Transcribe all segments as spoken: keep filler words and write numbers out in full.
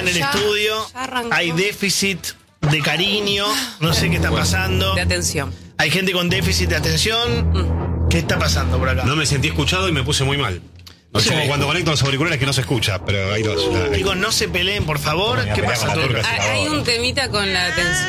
en el Ya, estudio. ya arrancó. Hay déficit de cariño. No sé qué está pasando. De atención. Hay gente con déficit de atención. Mm. ¿Qué está pasando por acá? No me sentí escuchado y me puse muy mal. No Sí. es como cuando conecto los auriculares que no se escucha, pero hay dos. La- hay- Chicos, no se peleen, por favor. Bueno, ¿Qué ya pasa, peleamos la Turca? turca. Hay, hay un temita con la atención.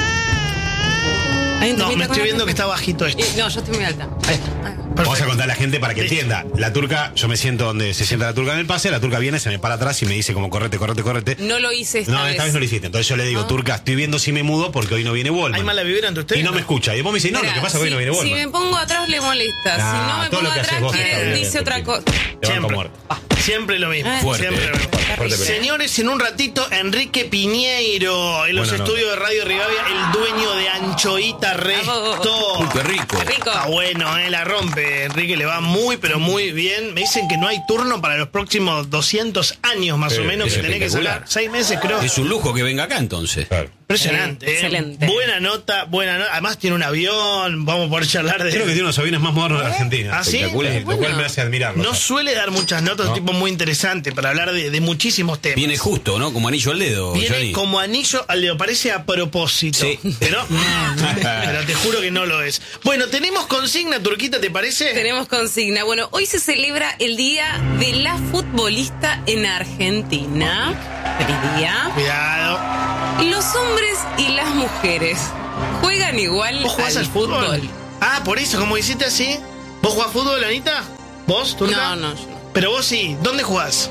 Hay un No, temita me con estoy la viendo que está atención. bajito esto. Y- No, yo estoy muy alta. Ahí. Ah. Vamos a Perfecto. contar a la gente para que Sí. entienda. La turca, yo me siento donde se sienta la turca en el pase, la turca viene, se me para atrás y me dice como correte, correte, correte. No lo hice esta No, vez. esta vez no lo hiciste. Entonces yo le digo, Ah. turca, estoy viendo si me mudo porque hoy no viene Wallman. ¿Hay mala vibra entre ustedes? Y no me escucha. Y después me dice, no, Mirá, lo que pasa es que hoy no si- viene Si Wallman. me pongo atrás le molesta. Nah, si no me todo pongo lo que haces atrás vos quiere- está bien, dice otra Turquita. cosa. Te banco Siempre. muerto. Siempre lo mismo. Fuerte. Siempre lo mismo. Fuerte pelea. Señores, en un ratito, Enrique Piñeiro, en los Bueno, no. estudios de Radio Rivadavia, el dueño de Anchoita Resto. Uy, qué rico. Rico. Está bueno, eh, la rompe. Enrique le va muy, pero muy bien. Me dicen que no hay turno para los próximos doscientos años más Sí, o menos es que tenés que espectacular. sacar. Seis meses, creo. Es un lujo que venga acá entonces. Claro. Impresionante. Eh, eh. excelente. Buena nota, buena nota. Además tiene un avión. Vamos a poder charlar de Creo que tiene unos aviones más modernos de Argentina. ¿Ah, sí? Espectacular. Qué Lo cual bueno. me hace admirarlo. No o sea. suele dar muchas notas, No. un tipo muy interesante para hablar de, de muchísimos temas. Viene justo, ¿no? Como anillo al dedo, Viene Johnny. como anillo al dedo, parece a propósito. Sí. Pero, pero te juro que no lo es. Bueno, tenemos consigna, Turquita, ¿te parece? Tenemos consigna. Bueno, hoy se celebra el Día de la Futbolista en Argentina. Feliz día. Cuidado. Los hombres y las mujeres juegan igual ¿Vos jugás al fútbol? Ah, por eso, como hiciste así. ¿Vos jugás fútbol, Anita? ¿Vos, Turca? No, no, yo no. Pero vos sí. ¿Dónde jugás?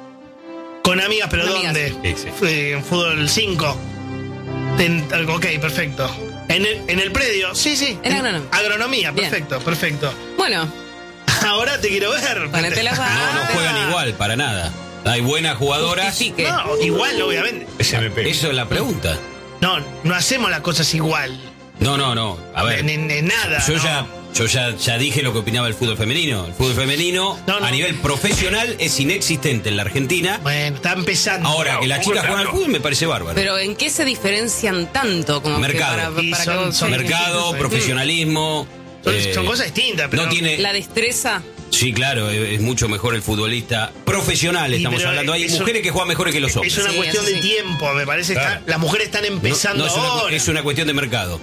Con amigas, pero Con amigas. ¿dónde? Sí, sí. Eh, En fútbol cinco. En- ok, perfecto. En el, en el predio, sí, sí. En agronomía. Agronomía, Bien. perfecto, perfecto. Bueno, Ahora te quiero ver. ponete las No, no manos. juegan igual, para nada. Hay buenas jugadoras. Justifique. No, igual, obviamente. S M P. Eso es la pregunta. No, no hacemos las cosas igual. No, no, no. A ver. Ni, ni nada. Yo no. ya, yo ya, ya dije lo que opinaba el fútbol femenino. El fútbol femenino No, no. a nivel profesional es inexistente en la Argentina. Bueno, está empezando. Ahora que las chicas juegan al fútbol me parece bárbaro. Pero ¿en qué se diferencian tanto? Como Mercado. Que para, Y para son- que vos- son- Mercado, Sí. profesionalismo. Son, eh, son cosas distintas, pero. No tiene. La destreza. Sí, claro, es, es mucho mejor el futbolista profesional, Y, estamos pero, hablando. Hay eso- mujeres que juegan mejores que los hombres. Es una Sí, cuestión eso de sí. tiempo, me parece. Claro. Está- las mujeres están No, empezando no es, una, ahora. es una cuestión de mercado.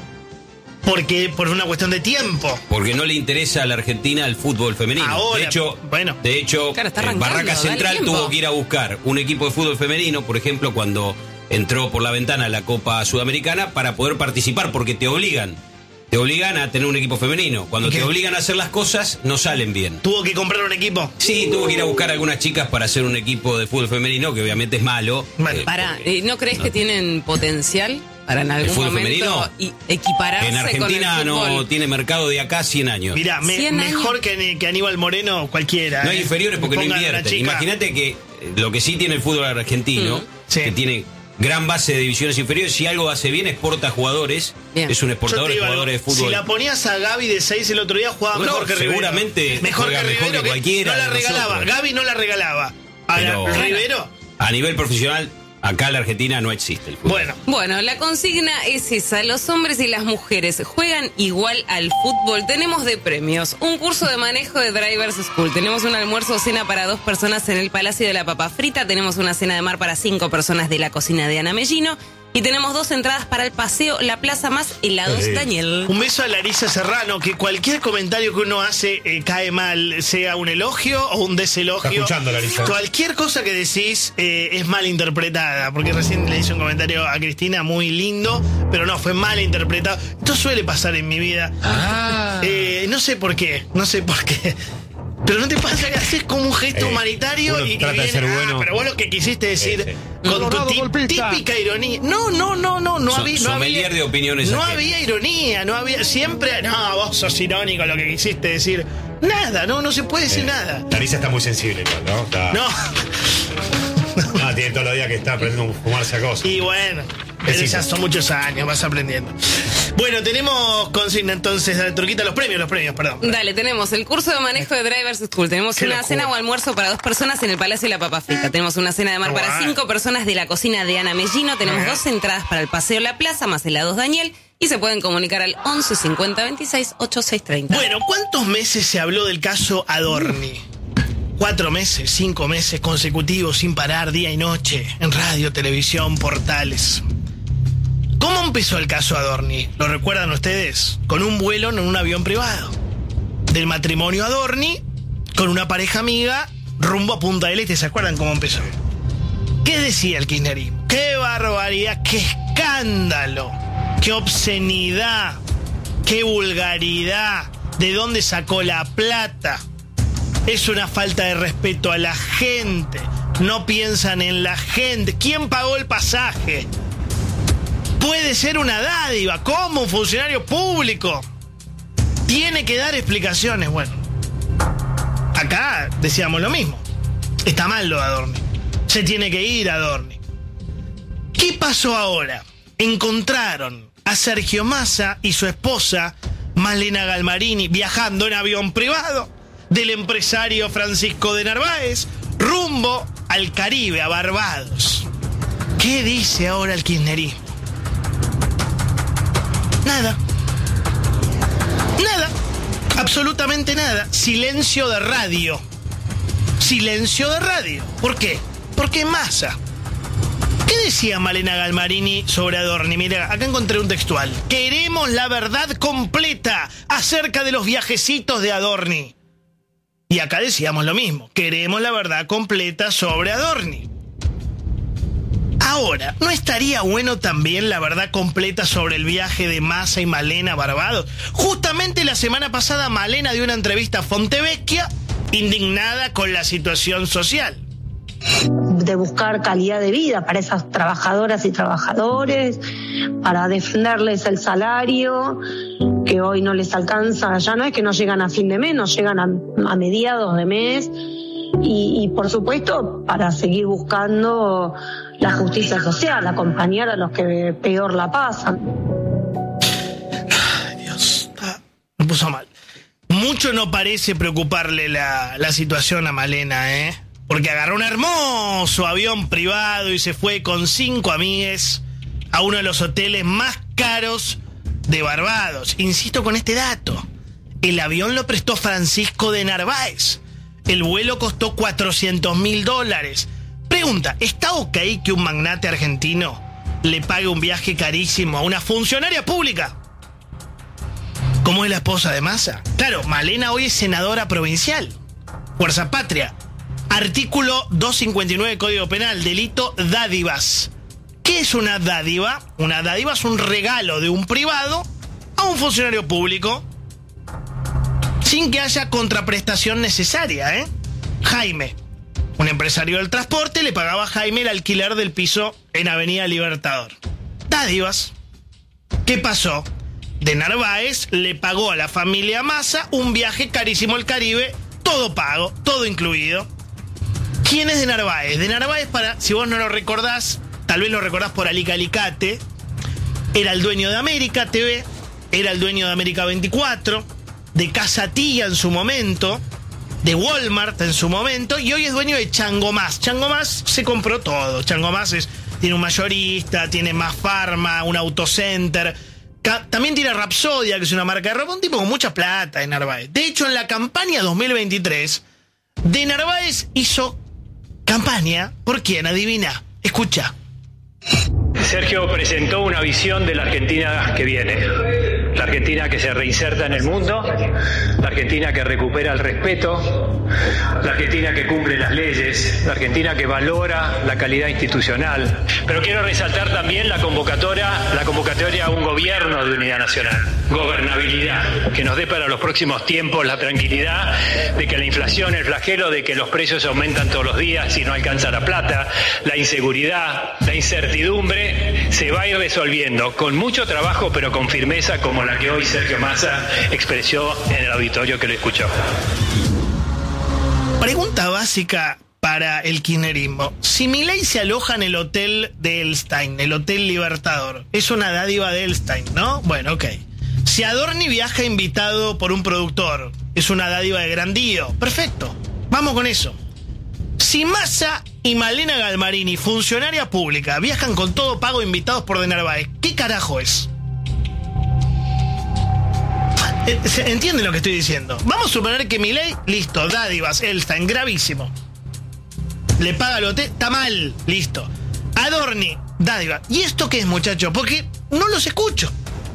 Porque por una cuestión de tiempo. Porque no le interesa a la Argentina el fútbol femenino. Ahora, de hecho, bueno. de hecho Claro, está eh, arrancando, Barraca dale Central tiempo. tuvo que ir a buscar un equipo de fútbol femenino, por ejemplo, cuando entró por la ventana la Copa Sudamericana, para poder participar, porque te obligan. Te obligan a tener un equipo femenino. Cuando ¿Y qué? te obligan a hacer las cosas, no salen bien. Tuvo que comprar un equipo. Sí, tuvo que ir a buscar algunas chicas para hacer un equipo de fútbol femenino, que obviamente es malo. Bueno, Para, porque- eh, ¿no crees que tienen potencial para en algún fútbol momento femenino? y equipararse En Argentina con el no fútbol? tiene mercado de acá a cien años. Mirá, me- cien mejor años. que, que Aníbal Moreno cualquiera. No hay eh. inferiores porque no Pongan a la invierten. chica. Imagínate que eh, lo que sí tiene el fútbol argentino, Mm. Sí. que tiene gran base de divisiones inferiores, si algo hace bien, exporta jugadores. Bien. Es un Yo exportador te de digo jugadores de algo, fútbol. Si la ponías a Gaby de seis el otro día, jugaba No, mejor que Rivero. seguramente Mejor juega que mejor Rivero, que cualquiera no la de regalaba. nosotros. Gaby no la regalaba. Ahora, Pero- Rivero, A nivel profesional, acá en la Argentina no existe el fútbol. bueno. Bueno, la consigna es esa. Los hombres y las mujeres juegan igual al fútbol. Tenemos de premios un curso de manejo de Drivers School. Tenemos un almuerzo o cena para dos personas en el Palacio de la Papa Frita. Tenemos una cena de mar para cinco personas de la cocina de Ana Mellino. Y tenemos dos entradas para el paseo La Plaza Más Helados Sí. Daniel. Un beso a Larisa Serrano, que cualquier comentario que uno hace eh, cae mal, sea un elogio o un deselogio. Está escuchando, Larisa. Cualquier cosa que decís eh, es mal interpretada, porque recién le hice un comentario a Cristina muy lindo, pero no, fue mal interpretado. Esto suele pasar en mi vida. Ah. Eh, no sé por qué, no sé por qué. Pero no te pasa que haces como un gesto Eh, humanitario uno y, y trata de viene, ser "Ah, bueno". pero vos lo que quisiste decir Sí, sí. con tu Colorado ti- golpista. típica ironía. No, no, no, no, no So- había. No sommelier había, de opiniones no ajenas. había ironía, no había. Siempre. No, vos sos irónico lo que quisiste decir. Nada, no, no se puede decir Eh, nada. Larisa está muy sensible igual, ¿no? Está- No. No, tiene todos los días que está aprendiendo a fumarse a cosas. Y bueno, pero Sí, ya sí. son muchos años, vas aprendiendo. Bueno, tenemos consigna entonces, dale, Turquita, los premios, los premios, perdón. Dale, tenemos el curso de manejo de Drivers School. Tenemos Qué una locura. cena o almuerzo para dos personas en el Palacio de la Papa Frita. Tenemos una cena de mar para Guau. cinco personas de la cocina de Ana Mellino. Tenemos Ajá. dos entradas para el Paseo La Plaza, más helados Daniel. Y se pueden comunicar al once cincuenta veintiséis ochenta y seis treinta. Bueno, ¿cuántos meses se habló del caso Adorni? cuatro meses, cinco meses consecutivos sin parar día y noche en radio, televisión, portales. ¿Cómo empezó el caso Adorni? ¿Lo recuerdan ustedes? Con un vuelo en un avión privado. Del matrimonio Adorni con una pareja amiga rumbo a Punta del Este. ¿Se acuerdan cómo empezó? ¿Qué decía el kirchnerismo? ¡Qué barbaridad! ¡Qué escándalo! ¡Qué obscenidad! ¡Qué vulgaridad! ¿De dónde sacó la plata? Es una falta de respeto a la gente. No piensan en la gente. ¿Quién pagó el pasaje? Puede ser una dádiva. ¿Cómo un funcionario público tiene que dar explicaciones? Bueno, acá decíamos lo mismo. Está mal lo de Adorni. Se tiene que ir Adorni. ¿Qué pasó ahora? Encontraron a Sergio Massa y su esposa Malena Galmarini viajando en avión privado del empresario Francisco de Narváez rumbo al Caribe, a Barbados. ¿Qué dice ahora el kirchnerismo? Nada. Nada. Absolutamente nada. Silencio de radio. Silencio de radio. ¿Por qué? Porque Massa. ¿Qué decía Malena Galmarini sobre Adorni? Mira, acá encontré un textual. Queremos la verdad completa acerca de los viajecitos de Adorni. Y acá decíamos lo mismo. Queremos la verdad completa sobre Adorni. Ahora, ¿no estaría bueno también la verdad completa sobre el viaje de Massa y Malena a Barbados? Justamente la semana pasada Malena dio una entrevista a Fontevecchia indignada con la situación social. De buscar calidad de vida para esas trabajadoras y trabajadores, para defenderles el salario, que hoy no les alcanza, ya no es que no llegan a fin de mes, no llegan a, a mediados de mes, y, y por supuesto para seguir buscando la justicia social, acompañar a los que peor la pasan. Ay, Dios, ah, me puso mal. Mucho no parece preocuparle la, la situación a Malena, ¿eh? Porque agarró un hermoso avión privado y se fue con cinco amigues a uno de los hoteles más caros de Barbados. Insisto con este dato. El avión lo prestó Francisco de Narváez. El vuelo costó cuatrocientos mil dólares. Pregunta, ¿está ok que un magnate argentino le pague un viaje carísimo a una funcionaria pública? ¿Cómo es la esposa de Massa? Claro, Malena hoy es senadora provincial. Fuerza Patria. Artículo doscientos cincuenta y nueve Código Penal, delito dádivas. ¿Qué es una dádiva? Una dádiva es un regalo de un privado a un funcionario público sin que haya contraprestación necesaria, ¿eh? Jaime, un empresario del transporte, le pagaba a Jaime el alquiler del piso en Avenida Libertador. Dádivas. ¿Qué pasó? De Narváez le pagó a la familia Massa un viaje carísimo al Caribe, todo pago, todo incluido. ¿Quién es de Narváez? De Narváez, para, si vos no lo recordás, tal vez lo recordás por Alica Alicate, era el dueño de América T V, era el dueño de América veinticuatro, de Casa Tía en su momento, de Walmart en su momento, y hoy es dueño de Changomás. Changomás se compró todo. Changomás es, tiene un mayorista, tiene Más Pharma, un autocenter. Ca- también tiene Rapsodia, que es una marca de ropa, un tipo con mucha plata de Narváez. De hecho, en la campaña dos mil veintitrés, de Narváez hizo campaña, ¿por quién? Adivina, escucha. Sergio presentó una visión de la Argentina que viene. La Argentina que se reinserta en el mundo, la Argentina que recupera el respeto, la Argentina que cumple las leyes, la Argentina que valora la calidad institucional. Pero quiero resaltar también la convocatoria, la convocatoria a un gobierno de unidad nacional, gobernabilidad, que nos dé para los próximos tiempos la tranquilidad de que la inflación, el flagelo de que los precios aumentan todos los días y no alcanza la plata, la inseguridad, la incertidumbre, se va a ir resolviendo con mucho trabajo pero con firmeza como la que hoy Sergio Massa expresó en el auditorio que lo escuchó. Pregunta básica para el kirchnerismo. Si Milei se aloja en el hotel de Elstein, el Hotel Libertador, es una dádiva de Elstein, ¿no? Bueno, ok. Si Adorni viaja invitado por un productor, es una dádiva de Grandío. Perfecto, vamos con eso. Si Massa y Malena Galmarini, funcionaria pública, viajan con todo pago invitados por de Narváez, ¿qué carajo es? Eh, ¿Se entiende lo que estoy diciendo? Vamos a suponer que Milei, listo, dádivas, Elstein, gravísimo. Le paga el hotel, está mal, listo. Adorni, dádiva. ¿Y esto qué es, muchachos? Porque no los escucho.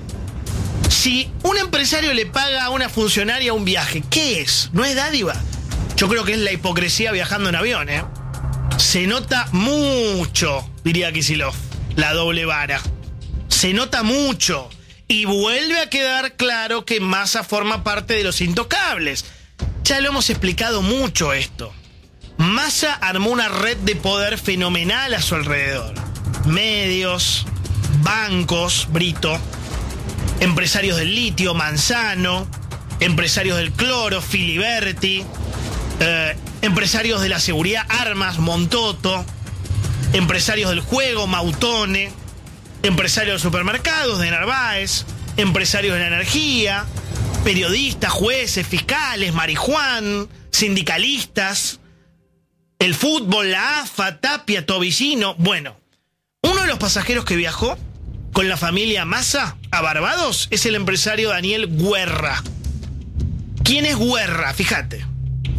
Si un empresario le paga a una funcionaria un viaje, ¿qué es? ¿No es dádiva? Yo creo que es la hipocresía viajando en avión, ¿eh? Se nota mucho, diría Kicillof, la doble vara. Se nota mucho. Y vuelve a quedar claro que Massa forma parte de los intocables. Ya lo hemos explicado mucho esto. Massa armó una red de poder fenomenal a su alrededor. Medios, bancos, Brito, empresarios del litio, Manzano, empresarios del cloro, Filiberti, eh, empresarios de la seguridad, Armas, Montoto, empresarios del juego, Mautone, empresarios de supermercados, de Narváez, empresarios de la energía, periodistas, jueces, fiscales, marijuán, sindicalistas, el fútbol, la A F A, Tapia, Tobillino. Bueno, uno de los pasajeros que viajó con la familia Massa a Barbados es el empresario Daniel Guerra. ¿Quién es Guerra? Fíjate.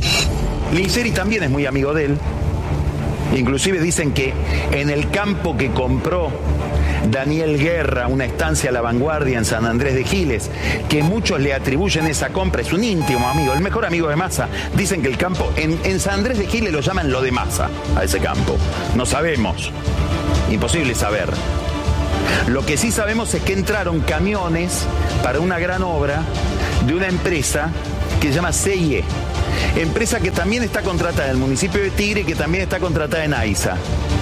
Lingeri también es muy amigo de él. Inclusive dicen que en el campo que compró Daniel Guerra, una estancia a la vanguardia en San Andrés de Giles, que muchos le atribuyen esa compra, es un íntimo amigo, el mejor amigo de Massa. Dicen que el campo, en, en San Andrés de Giles lo llaman lo de Massa, a ese campo. No sabemos, imposible saber. Lo que sí sabemos es que entraron camiones para una gran obra de una empresa que se llama C I E, empresa que también está contratada en el municipio de Tigre y que también está contratada en AISA.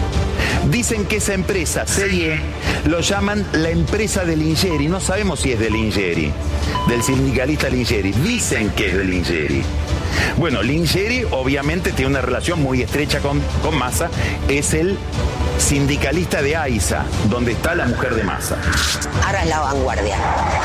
Dicen que esa empresa, C I E, lo llaman la empresa de Lingeri. No sabemos si es de Lingeri, del sindicalista Lingeri. Dicen que es de Lingeri. Bueno, Lingeri obviamente tiene una relación muy estrecha con, con Massa. Es el sindicalista de AISA, donde está la mujer de Massa. Ahora es la vanguardia.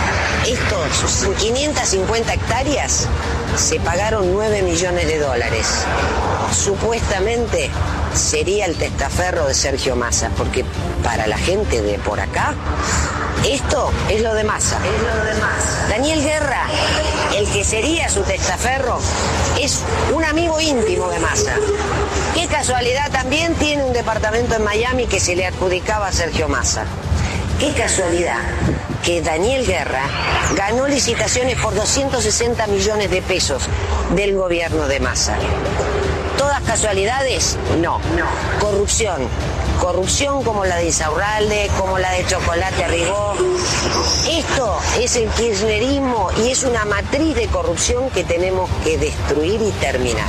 Estos quinientas cincuenta hectáreas se pagaron nueve millones de dólares. Supuestamente sería el testaferro de Sergio Massa, porque para la gente de por acá, esto es lo de Massa. Es lo de Massa. Daniel Guerra, el que sería su testaferro, es un amigo íntimo de Massa. Qué casualidad, también tiene un departamento en Miami que se le adjudicaba a Sergio Massa. Qué casualidad que Daniel Guerra ganó licitaciones por doscientos sesenta millones de pesos del gobierno de Massa. ¿Todas casualidades? No. No. Corrupción. Corrupción como la de Insaurralde, como la de Chocolate Ribó. Esto es el kirchnerismo y es una matriz de corrupción que tenemos que destruir y terminar.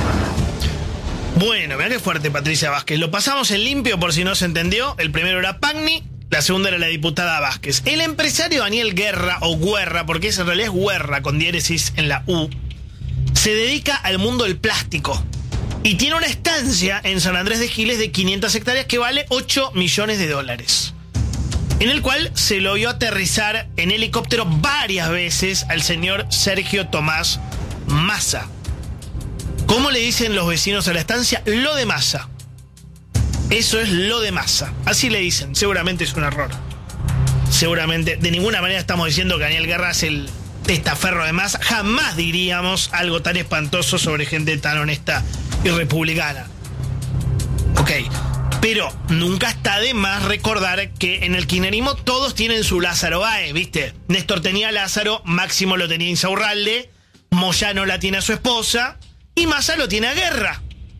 Bueno, mirá qué fuerte, Patricia Vázquez. Lo pasamos en limpio por si no se entendió. El primero era Pagni, la segunda era la diputada Vázquez. El empresario Daniel Guerra, o Guerra, porque en realidad es Guerra con diéresis en la U, se dedica al mundo del plástico. Y tiene una estancia en San Andrés de Giles de quinientas hectáreas que vale ocho millones de dólares. En el cual se lo vio aterrizar en helicóptero varias veces al señor Sergio Tomás Massa. ¿Cómo le dicen los vecinos a la estancia? Lo de Massa. Eso es lo de Massa. Así le dicen. Seguramente es un error. Seguramente. De ninguna manera estamos diciendo que Daniel Guerra es el testaferro de Massa. Jamás diríamos algo tan espantoso sobre gente tan honesta y republicana. Ok. Pero nunca está de más recordar que en el kirchnerismo todos tienen su Lázaro Báez, ¿viste? Néstor tenía a Lázaro, Máximo lo tenía Insaurralde, Moyano la tiene a su esposa y Massa lo tiene a Guerra,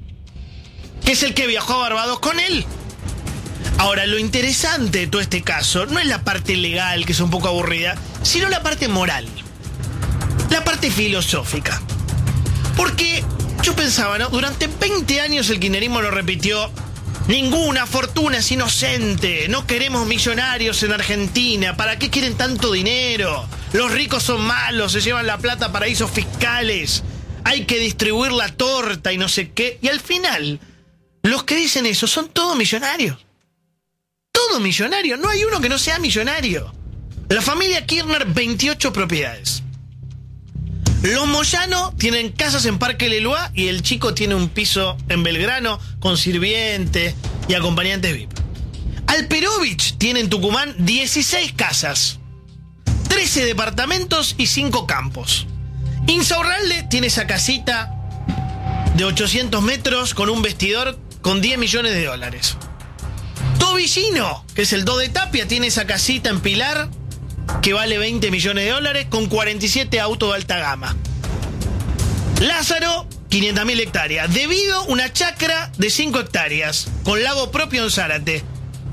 que es el que viajó a Barbados con él. Ahora, lo interesante de todo este caso no es la parte legal, que es un poco aburrida, sino la parte moral, la parte filosófica. Porque yo pensaba, ¿no? Durante veinte años el kirchnerismo lo repitió: ninguna fortuna es inocente, no queremos millonarios en Argentina, ¿para qué quieren tanto dinero? Los ricos son malos, se llevan la plata a paraísos fiscales, hay que distribuir la torta y no sé qué. Y al final, los que dicen eso son todos millonarios. Todos millonarios, no hay uno que no sea millonario. La familia Kirchner, veintiocho propiedades. Los Moyano tienen casas en Parque Leloir y el chico tiene un piso en Belgrano con sirviente y acompañantes V I P. Alperovich tiene en Tucumán dieciséis casas. trece departamentos y cinco campos. Insaurralde tiene esa casita de ochocientos metros con un vestidor con diez millones de dólares. Tobillino, que es el do de Tapia, tiene esa casita en Pilar que vale veinte millones de dólares con cuarenta y siete autos de alta gama. Lázaro, quinientas mil hectáreas. Debido una chacra de cinco hectáreas con lago propio en Zárate.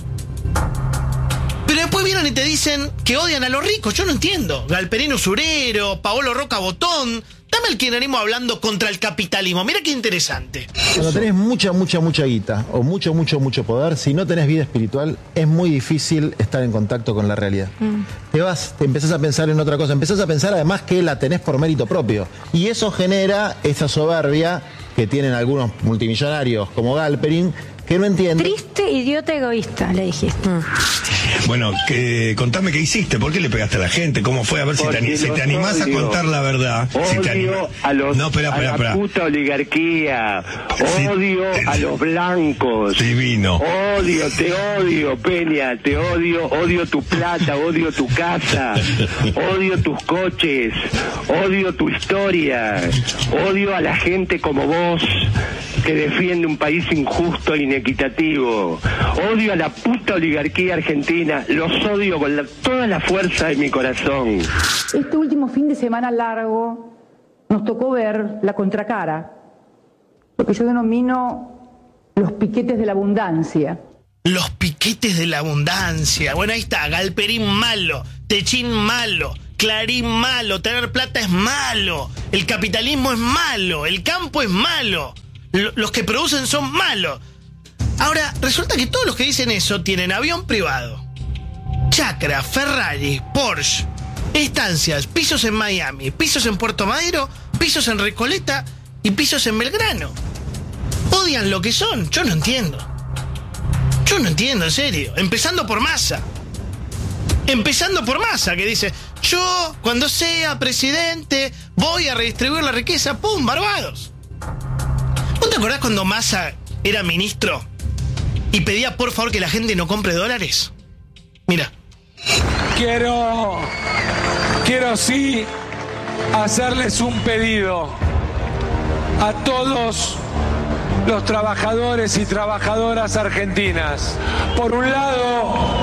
Pero después vienen y te dicen que odian a los ricos. Yo no entiendo. Galperino Surero, Paolo Roca Botón. Dame el kirchnerismo hablando contra el capitalismo. Mira qué interesante. Cuando tenés mucha, mucha, mucha guita o mucho, mucho, mucho poder, si no tenés vida espiritual, es muy difícil estar en contacto con la realidad. Mm. Te vas, te empezás a pensar en otra cosa. Empezás a pensar además que la tenés por mérito propio. Y eso genera esa soberbia que tienen algunos multimillonarios como Galperin, que no entiende. Triste, idiota, egoísta, le dijiste. Mm. Bueno, que, contame qué hiciste, por qué le pegaste a la gente, cómo fue, a ver si te, si te animás odio, a contar la verdad. Odio si te anima... a, los, no, espera, espera, a la espera. puta oligarquía, sí, odio te, a los blancos. Divino. Odio, te odio, Peña, te odio, odio tu plata, odio tu casa, odio tus coches, odio tu historia, odio a la gente como vos que defiende un país injusto e inequitativo. Odio a la puta oligarquía argentina, los odio con la, toda la fuerza de mi corazón. Este último fin de semana largo nos tocó ver la contracara, lo que yo denomino los piquetes de la abundancia. Los piquetes de la abundancia. Bueno, ahí está, Galperín malo, Techín malo, Clarín malo, tener plata es malo, el capitalismo es malo, el campo es malo, L- los que producen son malos. Ahora, resulta que todos los que dicen eso tienen avión privado, chacra, Ferrari, Porsche, estancias, pisos en Miami, pisos en Puerto Madero, pisos en Recoleta y pisos en Belgrano. Odian lo que son, yo no entiendo. Yo no entiendo, en serio. Empezando por Massa. Empezando por Massa, que dice, yo, cuando sea presidente, voy a redistribuir la riqueza. ¡Pum! Barbados. ¿Vos te acordás cuando Massa era ministro y pedía por favor que la gente no compre dólares? Mira. Quiero, quiero sí hacerles un pedido a todos los trabajadores y trabajadoras argentinas. Por un lado,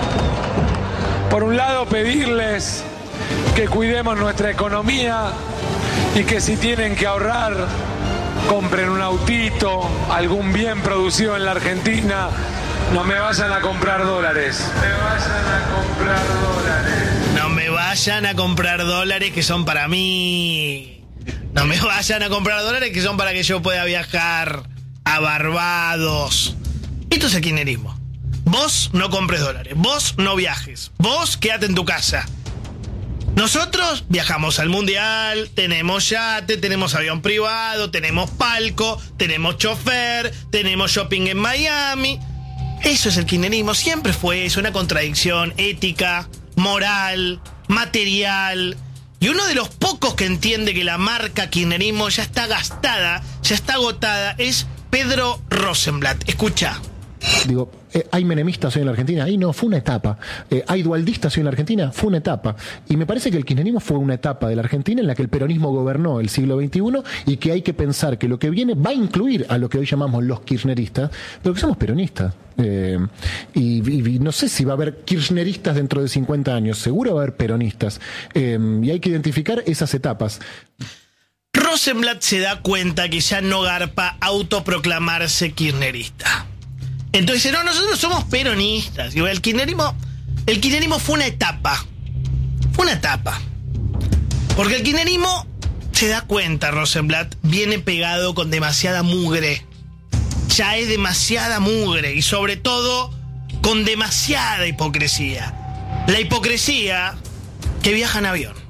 por un lado pedirles que cuidemos nuestra economía y que si tienen que ahorrar, compren un autito, algún bien producido en la Argentina. No me vayan a comprar dólares. Me vayan a comprar dólares. No me vayan a comprar dólares que son para mí. No me vayan a comprar dólares que son para que yo pueda viajar a Barbados. Esto es el kirchnerismo. Vos no compres dólares. Vos no viajes. Vos quédate en tu casa. Nosotros viajamos al mundial, tenemos yate, tenemos avión privado, tenemos palco, tenemos chofer, tenemos shopping en Miami. Eso es el kirchnerismo, siempre fue eso, una contradicción ética, moral, material. Y uno de los pocos que entiende que la marca kirchnerismo ya está gastada, ya está agotada, es Pedro Rosenblatt. Escucha. Digo, eh, ¿hay menemistas hoy en la Argentina? Ahí no, fue una etapa. Eh, ¿Hay dualdistas hoy en la Argentina? Fue una etapa. Y me parece que el kirchnerismo fue una etapa de la Argentina en la que el peronismo gobernó el siglo veintiuno y que hay que pensar que lo que viene va a incluir a lo que hoy llamamos los kirchneristas, pero que somos peronistas. Eh, y, y, y no sé si va a haber kirchneristas dentro de cincuenta años, seguro va a haber peronistas. Eh, y hay que identificar esas etapas. Rosenblatt se da cuenta que ya no garpa autoproclamarse kirchnerista. Entonces, no, nosotros somos peronistas. El kirchnerismo, el kirchnerismo fue una etapa. Fue una etapa. Porque el kirchnerismo, se da cuenta, Rosenblatt, viene pegado con demasiada mugre. Ya es demasiada mugre. Y sobre todo, con demasiada hipocresía. La hipocresía que viaja en avión.